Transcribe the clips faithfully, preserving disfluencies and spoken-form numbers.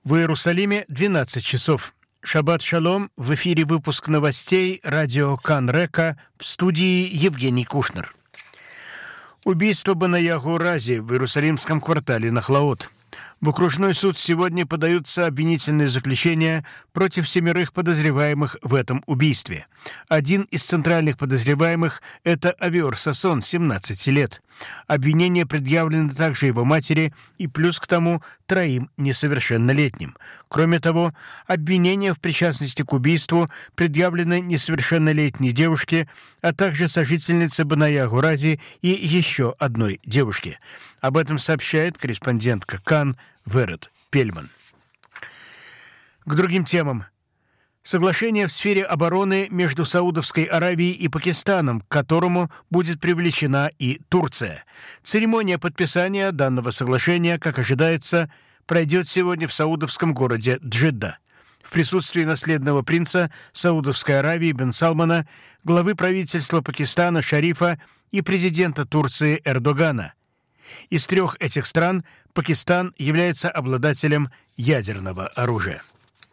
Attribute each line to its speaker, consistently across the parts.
Speaker 1: В Иерусалиме двенадцать часов. Шаббат шалом. В эфире выпуск новостей радио Кан Река, в студии Евгений Кушнер. Убийство Банаягу Рази в Иерусалимском квартале Нахлаот. В окружной суд сегодня подаются обвинительные заключения против семерых подозреваемых в этом убийстве. Один из центральных подозреваемых – это Авиор Сасон, семнадцати лет. Обвинения предъявлены также его матери и плюс к тому троим несовершеннолетним. Кроме того, обвинения в причастности к убийству предъявлены несовершеннолетней девушке, а также сожительнице Банаягу Рази и еще одной девушке. Об этом сообщает корреспондентка Кан Верет Пельман. К другим темам. Соглашение в сфере обороны между Саудовской Аравией и Пакистаном, к которому будет привлечена и Турция. Церемония подписания данного соглашения, как ожидается, пройдет сегодня в саудовском городе Джидда. В присутствии наследного принца Саудовской Аравии бен Салмана, главы правительства Пакистана Шарифа и президента Турции Эрдогана. Из трех этих стран Пакистан является обладателем ядерного оружия.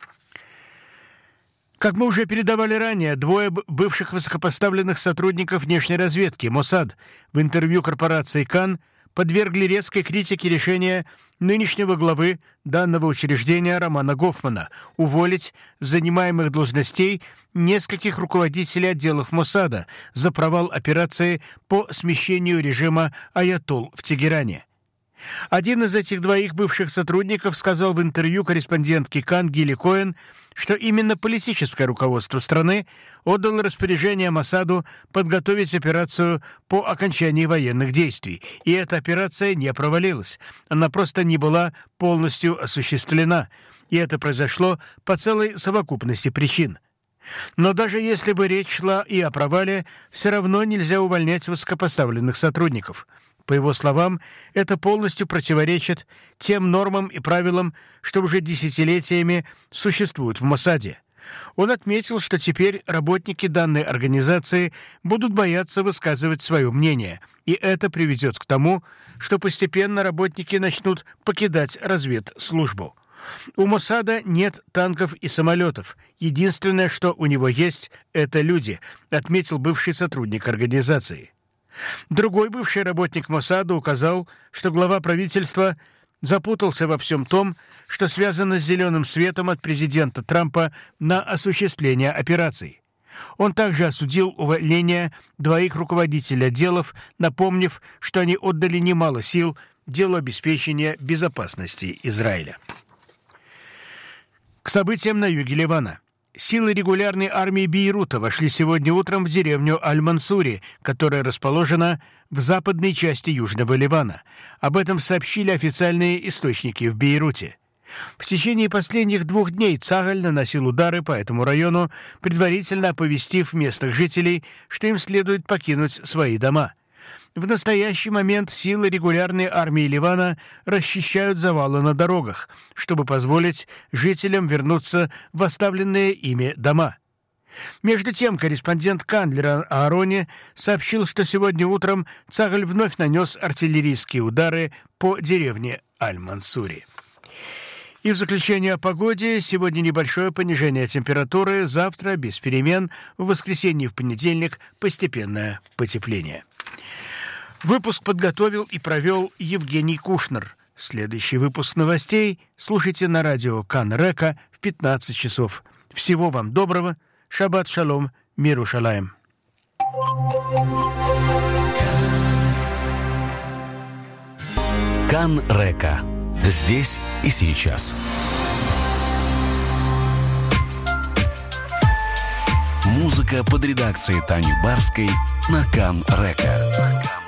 Speaker 1: Как мы уже передавали ранее, двое бывших высокопоставленных сотрудников внешней разведки Моссад в интервью корпорации Кан подвергли резкой критике решения нынешнего главы данного учреждения Романа Гофмана уволить с занимаемых должностей нескольких руководителей отделов Моссада за провал операции по смещению режима аятолл в Тегеране. Один из этих двоих бывших сотрудников сказал в интервью корреспондентке Кан Гили Коэн, что именно политическое руководство страны отдало распоряжение Моссаду подготовить операцию по окончании военных действий. И эта операция не провалилась. Она просто не была полностью осуществлена. И это произошло по целой совокупности причин. Но даже если бы речь шла и о провале, все равно нельзя увольнять высокопоставленных сотрудников. По его словам, это полностью противоречит тем нормам и правилам, что уже десятилетиями существуют в Моссаде. Он отметил, что теперь работники данной организации будут бояться высказывать свое мнение, и это приведет к тому, что постепенно работники начнут покидать разведслужбу. У Моссада нет танков и самолетов. Единственное, что у него есть, это люди, отметил бывший сотрудник организации. Другой бывший работник Моссада указал, что глава правительства запутался во всем том, что связано с зеленым светом от президента Трампа на осуществление операций. Он также осудил увольнение двоих руководителей отделов, напомнив, что они отдали немало сил делу обеспечения безопасности Израиля. К событиям на юге Ливана. Силы регулярной армии Бейрута вошли сегодня утром в деревню Аль-Мансури, которая расположена в западной части Южного Ливана. Об этом сообщили официальные источники в Бейруте. В течение последних двух дней Цахаль наносил удары по этому району, предварительно оповестив местных жителей, что им следует покинуть свои дома. В настоящий момент силы регулярной армии Ливана расчищают завалы на дорогах, чтобы позволить жителям вернуться в оставленные ими дома. Между тем, корреспондент Кандлер Аарони сообщил, что сегодня утром Цахаль вновь нанес артиллерийские удары по деревне Аль-Мансури. И в заключение о погоде. Сегодня небольшое понижение температуры, завтра без перемен, в воскресенье и в понедельник постепенное потепление. Выпуск подготовил и провел Евгений Кушнер. Следующий выпуск новостей слушайте на радио Кан Река в пятнадцать часов. Всего вам доброго. Шаббат шалом. Мир ушалаем.
Speaker 2: Кан Река. Здесь и сейчас. Музыка под редакцией Тани Барской на Кан Река.